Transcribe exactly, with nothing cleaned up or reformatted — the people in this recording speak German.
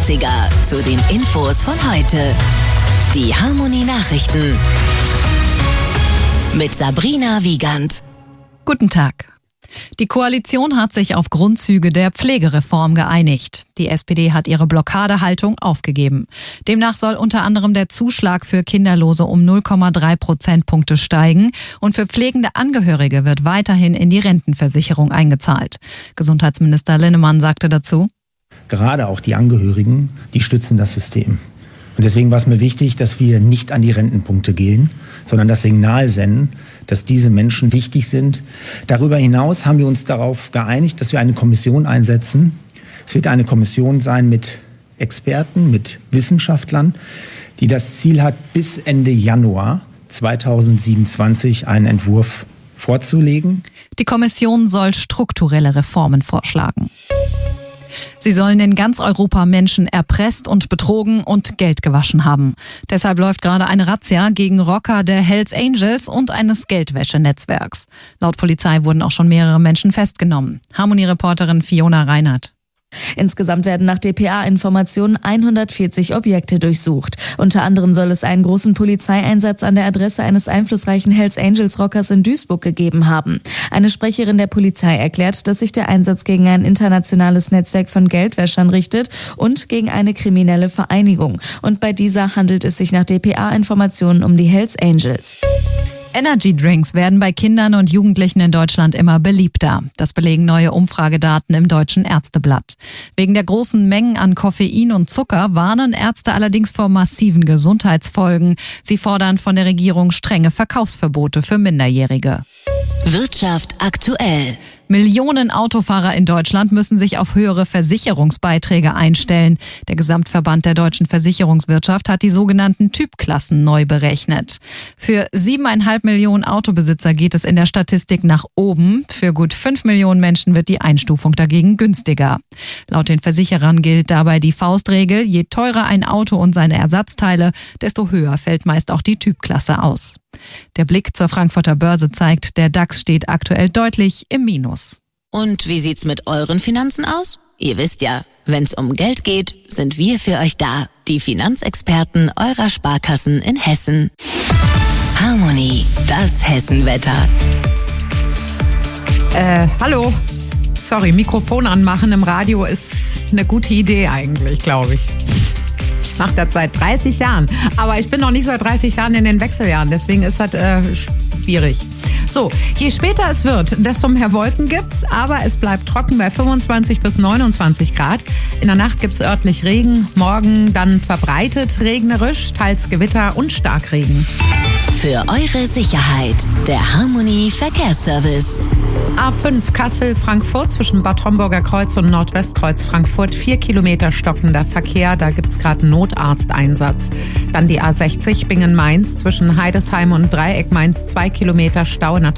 neunziger zu den Infos von heute. Die Harmonie Nachrichten mit Sabrina Wiegand. Guten Tag. Die Koalition hat sich auf Grundzüge der Pflegereform geeinigt. Die S P D hat ihre Blockadehaltung aufgegeben. Demnach soll unter anderem der Zuschlag für Kinderlose um null Komma drei Prozentpunkte steigen und für pflegende Angehörige wird weiterhin in die Rentenversicherung eingezahlt. Gesundheitsminister Linnemann sagte dazu: Gerade auch die Angehörigen, die stützen das System. Und deswegen war es mir wichtig, dass wir nicht an die Rentenpunkte gehen, sondern das Signal senden, dass diese Menschen wichtig sind. Darüber hinaus haben wir uns darauf geeinigt, dass wir eine Kommission einsetzen. Es wird eine Kommission sein mit Experten, mit Wissenschaftlern, die das Ziel hat, bis Ende Januar zweitausendsiebenundzwanzig einen Entwurf vorzulegen. Die Kommission soll strukturelle Reformen vorschlagen. Sie sollen in ganz Europa Menschen erpresst und betrogen und Geld gewaschen haben. Deshalb läuft gerade eine Razzia gegen Rocker der Hells Angels und eines Geldwäschenetzwerks. Laut Polizei wurden auch schon mehrere Menschen festgenommen. Harmonie-Reporterin Fiona Reinhardt. Insgesamt werden nach D P A-Informationen hundertvierzig Objekte durchsucht. Unter anderem soll es einen großen Polizeieinsatz an der Adresse eines einflussreichen Hells Angels Rockers in Duisburg gegeben haben. Eine Sprecherin der Polizei erklärt, dass sich der Einsatz gegen ein internationales Netzwerk von Geldwäschern richtet und gegen eine kriminelle Vereinigung. Und bei dieser handelt es sich nach D P A-Informationen um die Hells Angels. Energy Drinks werden bei Kindern und Jugendlichen in Deutschland immer beliebter. Das belegen neue Umfragedaten im Deutschen Ärzteblatt. Wegen der großen Mengen an Koffein und Zucker warnen Ärzte allerdings vor massiven Gesundheitsfolgen. Sie fordern von der Regierung strenge Verkaufsverbote für Minderjährige. Wirtschaft aktuell. Millionen Autofahrer in Deutschland müssen sich auf höhere Versicherungsbeiträge einstellen. Der Gesamtverband der deutschen Versicherungswirtschaft hat die sogenannten Typklassen neu berechnet. Für siebeneinhalb Millionen Autobesitzer geht es in der Statistik nach oben. Für gut fünf Millionen Menschen wird die Einstufung dagegen günstiger. Laut den Versicherern gilt dabei die Faustregel: Je teurer ein Auto und seine Ersatzteile, desto höher fällt meist auch die Typklasse aus. Der Blick zur Frankfurter Börse zeigt, der DAX steht aktuell deutlich im Minus. Und wie sieht's mit euren Finanzen aus? Ihr wisst ja, wenn's um Geld geht, sind wir für euch da. Die Finanzexperten eurer Sparkassen in Hessen. Harmonie, das Hessenwetter. Äh, hallo. Sorry, Mikrofon anmachen im Radio ist eine gute Idee eigentlich, glaube ich. Ich mache das seit dreißig Jahren, aber ich bin noch nicht seit dreißig Jahren in den Wechseljahren, deswegen ist das äh, schwierig. So, je später es wird, desto mehr Wolken gibt's, aber es bleibt trocken bei fünfundzwanzig bis neunundzwanzig Grad. In der Nacht gibt's örtlich Regen, morgen dann verbreitet regnerisch, teils Gewitter und Starkregen. Für eure Sicherheit, der Harmonie Verkehrsservice. A fünf Kassel-Frankfurt zwischen Bad Homburger Kreuz und Nordwestkreuz Frankfurt. Vier Kilometer stockender Verkehr, da gibt's gerade einen Notarzteinsatz. Dann die A sechzig Bingen-Mainz zwischen Heidesheim und Dreieck Mainz. Zwei Kilometer Stau in der